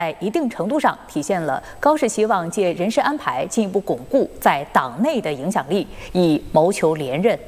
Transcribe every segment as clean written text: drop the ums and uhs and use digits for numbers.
在一定程度上体现了高市希望借人事安排进一步巩固在党内的影响力，以谋求连任。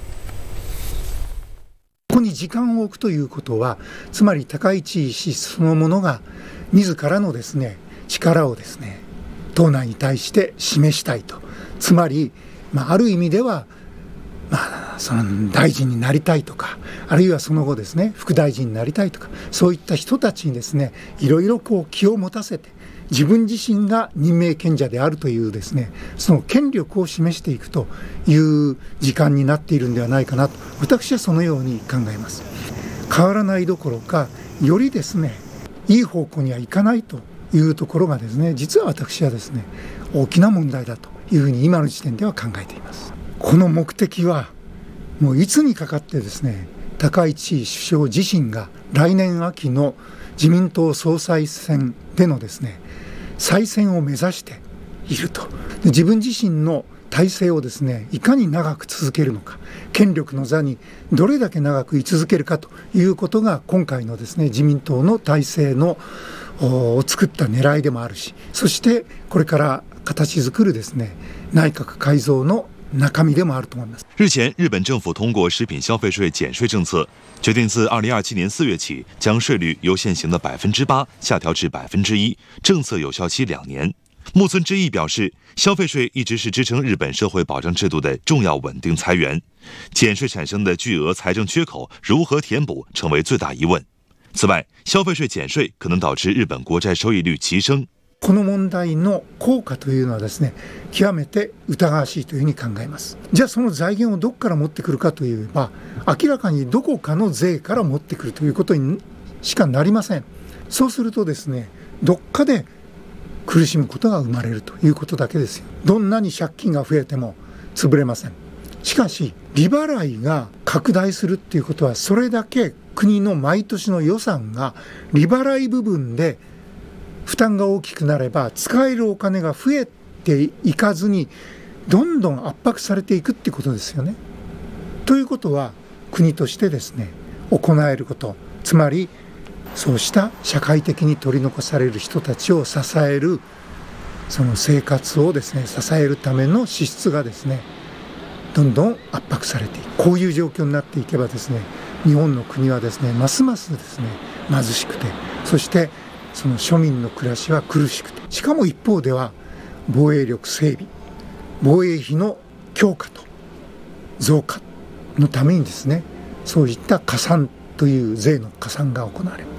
ここに時間を置くということは、つまり高市氏そのものが自らのですね力をですね党内に対して示したいと、つまり、ある意味では、その大臣になりたいとか、あるいはその後ですね副大臣になりたいとか、そういった人たちにですねいろいろ気を持たせて、自分自身が任命権者であるというですねその権力を示していくという時間になっているんではないかなと、私はそのように考えます。変わらないどころか、よりですねいい方向にはいかないというところがですね、実は私はですね大きな問題だというふうに今の時点では考えています。この目的はもういつにかかってですね、高市首相自身が来年秋の自民党総裁選でのですね再選を目指していると。自分自身の体制をですねいかに長く続けるのか、権力の座にどれだけ長く居続けるかということが今回のですね自民党の体制のを作った狙いでもあるし、そしてこれから形作るですね内閣改造の中身でもあると思います。 日前，日本政府通过食品消费税减税政策，决定自2027年4月起，将税率由现行的8%下调至1%，政策有效期2年。木村之一表示，消费税一直是支撑日本社会保障制度的重要稳定财源，减税产生的巨额财政缺口如何填补，成为最大疑问。此外，消费税减税可能导致日本国债收益率急升。 この問題の効果というのはですね極めて疑わしいというふうに考えます。じゃあその財源をどこから持ってくるかといえば、明らかにどこかの税から持ってくるということにしかなりません。そうするとですねどっかで苦しむことが生まれるということだけですよ。どんなに借金が増えても潰れません。しかし利払いが拡大するっていうことは、それだけ国の毎年の予算が利払い部分で負担が大きくなれば、使えるお金が増えていかずにどんどん圧迫されていくってことですよね。ということは国としてですね行えること、つまりそうした社会的に取り残される人たちを支える、その生活をですね支えるための支出がですねどんどん圧迫されていく、こういう状況になっていけばですね日本の国はですねますますですね貧しくて、そしてその庶民の暮らしは苦しくて、しかも一方では防衛力整備、防衛費の強化と増加のためにですねそういった加算という税の加算が行われる。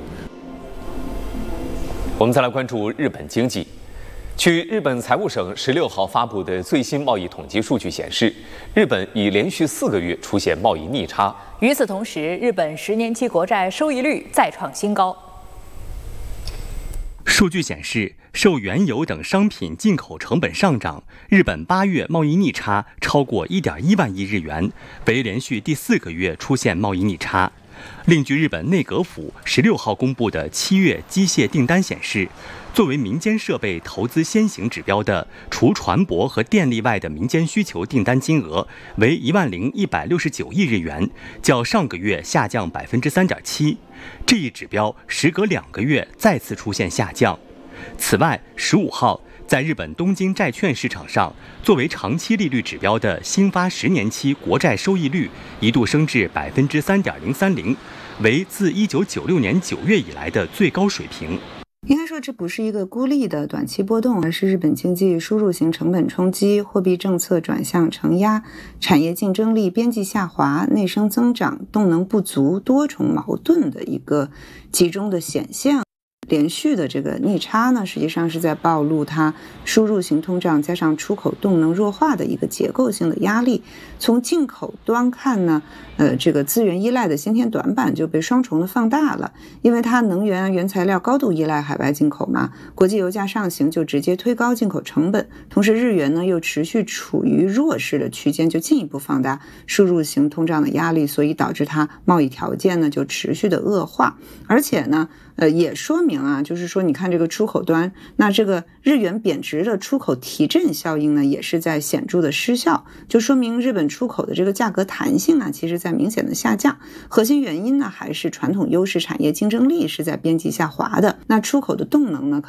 我们再来关注日本经济。据日本财务省16号发布的最新贸易统计数据显示，日本已连续4个月出现贸易逆差。 与此同时，日本10年期国债收益率再创新高。 数据显示，受原油等商品进口成本上涨，日本8月贸易逆差超过1.1万亿日元，为连续第4个月出现贸易逆差。另据日本内阁府16号公布的7月机械订单显示，作为民间设备投资先行指标的，除船舶和电力外的民间需求订单金额为10169亿日元，较上个月下降3.7%。这一指标时隔2个月再次出现下降。此外，15号在日本东京债券市场上，作为长期利率指标的新发10年期国债收益率一度升至3.030%，为自1996年9月以来的最高水平。 应该说，这不是一个孤立的短期波动，而是日本经济输入型成本冲击、货币政策转向承压、产业竞争力边际下滑、内生增长动能不足多重矛盾的一个集中的显现。连续的这个逆差呢，实际上是在暴露它输入型通胀加上出口动能弱化的一个结构性的压力。从进口端看呢，这个资源依赖的先天短板就被双重的放大了，因为它能源原材料高度依赖海外进口嘛，国际油价上行就直接推高进口成本，同时日元呢又持续处于弱势的区间，就进一步放大输入型通胀的压力，所以导致它贸易条件呢就持续的恶化，而且呢也说明啊，就是说你看这个出口端，那这个日元贬值的出口提振效应呢也是在显著的失效，就说明日本出口的这个价格弹性啊其实在明显的下降，核心原因呢还是传统优势产业竞争力是在边际下滑的，那出口的动能呢